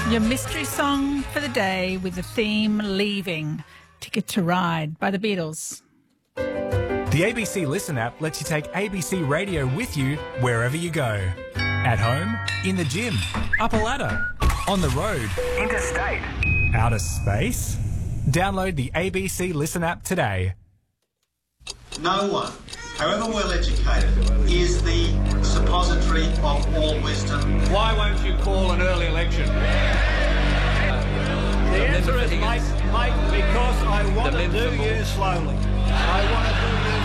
Your mystery song for the day with the theme Leaving. Ticket to Ride by the Beatles. The ABC Listen app lets you take ABC Radio with you wherever you go. At home, in the gym, up a ladder, on the road, interstate, outer space. Download the ABC Listen app today. No one, however well educated, is the suppository of all wisdom. Why won't you call an early election? The answer is, mate, because I want to do you slowly. I want to do you